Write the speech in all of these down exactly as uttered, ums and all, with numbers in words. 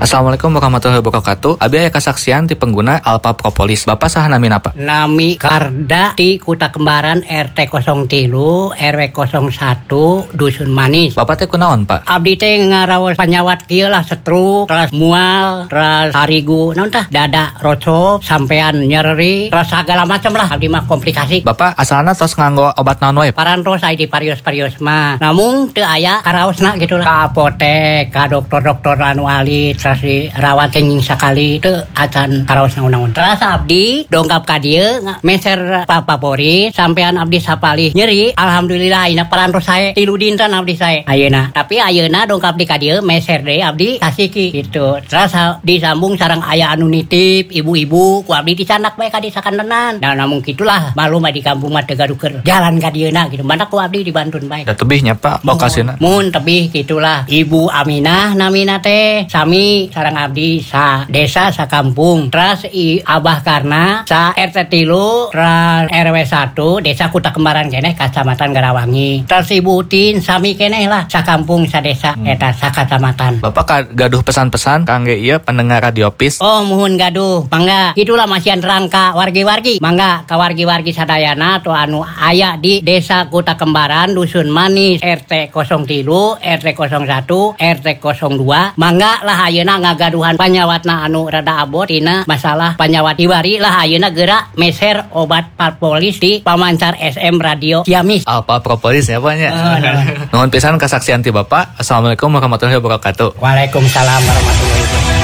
Assalamualaikum warahmatullahi wabarakatuh. Abi aya kasaksian ti pengguna Alpha Propolis. Bapak saha nami napa? Nami Karda di Kuta Kembaran R T nol tiga R W nol satu Dusun Manis. Bapak teh kunaon, Pak? Abdi teh ngaraos panyawat kieu lah stroke, terus mual, terus harigu, naon tah dada rosop, sampean nyeri, terus segala macam lah abdi mah komplikasi. Bapak asalna tos nganggo obat naon wae? Parantos aya di parios-parios mah. Namun teu aya karaosna gitu lah. Ka apotek, ka dokter-dokter anu ahli, terus dirawat kenying sakali teu acan karaos naon-naon. Terus abdi dongkap ka dieu meser papapori sampean abdi sapalih nyeri. Alhamdulillah ayeuna parantos sae tilu dinten abdi sae. Ayeuna tapi ayeuna dongkap di ka dieu meser deui abdi kasiki gitu. Terus disambung sareng aya anu nitip ibu-ibu ku abdi dicanak bae ka di sakandenan. Nah namun kitulah malu mah di kampung mah teu gadukeun jalan ka dieuna gitu. Mana ku abdi dibantun bae. Da tebihnya Pak lokasina. Mun tebih gitulah. Ibu Aminah namina teh sami sareng abdi sa desa sa kampung. Terus i Abah Karna sa R T tilu terus R W satu desa Kuta Kembaran keneh Kacamatan Garawangi. Terus Ibu Utin sami keneh lah sa kampung sa desa hmm. eta sa kacamatan. Bapak gaduh pesan-pesan kangge ieu pendengar Radio Peace. Oh muhun gaduh. Mangga itulah masian rangka wargi-wargi. Mangga ka wargi-wargi sadayana atau anu aya di desa Kuta Kembaran Dusun Manis R T nol tiga R T nol satu R T nol dua. Mangga lah ayeuna ngagaduhan panyawatna anu rada abot tina masalah panyawat hiwari lah ayeuna geura meser obat Propolis di pamancar S M Radio Ciamis. Alpha Propolis ya Pak nya. Oh, nuhun pisan kasaksian ti Bapak. Assalamualaikum warahmatullahi wabarakatuh. Waalaikumsalam warahmatullahi wabarakatuh.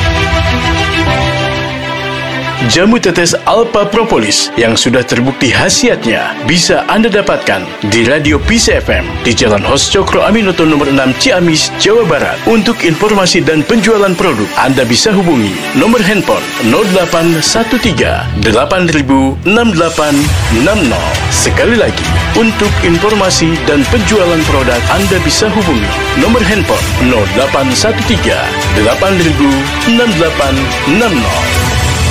Jamu tetes Alpha Propolis yang sudah terbukti khasiatnya bisa Anda dapatkan di Radio Peace F M di Jalan Hos Cokro Aminoto nomor enam Ciamis, Jawa Barat. Untuk informasi dan penjualan produk, Anda bisa hubungi nomor handphone nol delapan satu tiga delapan nol enam delapan enam nol. Sekali lagi, untuk informasi dan penjualan produk, Anda bisa hubungi nomor handphone nol delapan satu tiga delapan nol enam delapan enam nol.